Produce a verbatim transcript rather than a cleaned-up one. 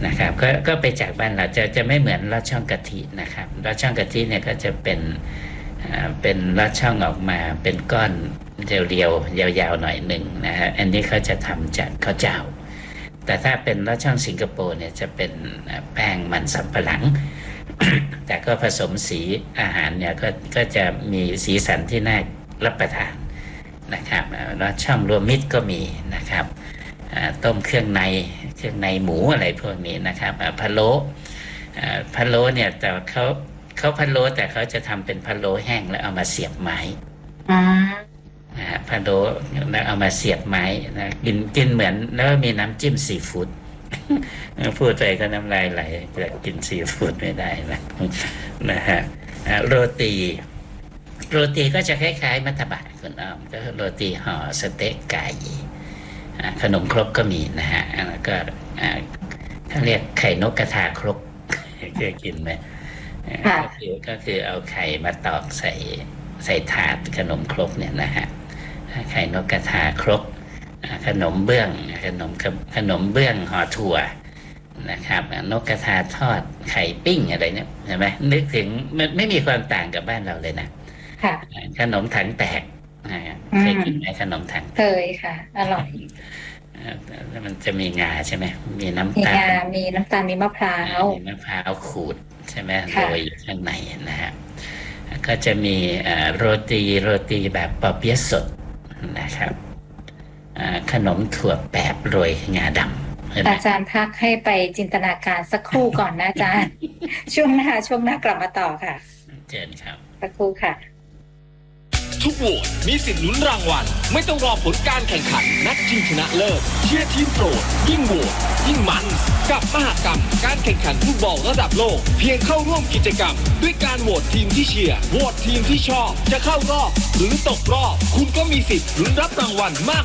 นะครับก็ก็ไปจากบ้านเราจะจะไม่เหมือนลอดช่องกะทินะครับลอดช่องกะทิเนี่ยก็จะเป็นอ่าเป็นลอดช่องออกมาเป็นก้อนเรียวๆยาวๆหน่อยหนึ่งนะฮะอันนี้เขาจะทำจากข้าวเจ้าแต่ถ้าเป็นลอดช่องสิงคโปร์เนี่ยจะเป็นแป้งมันสำปะหลัง แต่ก็ผสมสีอาหารเนี่ยก็ก็จะมีสีสันที่น่ารับประทานนะครับลอดช่องรวมมิตรก็มีนะครับต้มเครื่องในเครื่องในหมูอะไรพวกนี้นะครับพะโล้พะโล้เนี่ยแต่เขาเขาพะโล้แต่เขาจะทำเป็นพะโล้แห้งแล้วเอามาเสียบไม้นะฮะพะโล้แล้วเอามาเสียบไม้นะกินกินเหมือนแล้วมีน้ำจิ้มซีฟู้ดพูดไปก็น้ำลายไหลจะกินซีฟู้ดไม่ได้นะนะฮะโรตีโรตีก็จะคล้ายๆมัตตบะคุณอ้อมก็โรตีห่อสเต็กไก่ขนมครกก็มีนะฮะแล้วก็เขาเรียกไข่นกกระทาครกเคยกินไหมก็คือก็คือเอาไข่มาตอกใส่ใส่ถาดขนมครกเนี่ยนะฮะไข่นกกระทาครกขนมเบื้องขนมขนมเบื้องห่อถั่วนะครับนกกระทาทอดไข่ปิ้งอะไรเนี่ยใช่ไหมนึกถึงมันไม่มีความต่างกับบ้านเราเลยนะขนมถังแตกเคยกินไหมขนมถังเคยค่ะอร่อยมันจะมีงาใช่ไหมมีน้ำมีตาลงามีน้ำตาลมีมะพร้าวมีมะพร้าวขูดใช่ไหมโรยอยู่ข้างในนะฮะก็จะมีโรตีโรตีแบบปอเปี๊ยะสดนะครับขนมถั่วแปบโรยงาดำอาจารย์พักให้ไปจินตนาการสักครู่ก่อนนะอาจารย์ ช่วงหน้าช่วงหน้ากลับมาต่อค่ะเชิญครับสักครู่ค่ะทุกโหวตมีสิทธิ์ลุ้นรางวัลไม่ต้องรอผลการแข่งขันนัดชิงชนะเลิศเชียร์ทีมโปรดยิ่งโหวตยิ่งมันกับมหกรรมการแข่งขันฟุตบอลระดับโลกเพียงเข้าร่วมกิจกรรมด้วยการโหวตทีมที่เชียร์โหวตทีมที่ชอบจะเข้ารอบหรือตกรอบคุณก็มีสิทธิ์ลุ้นรับรางวัลมาก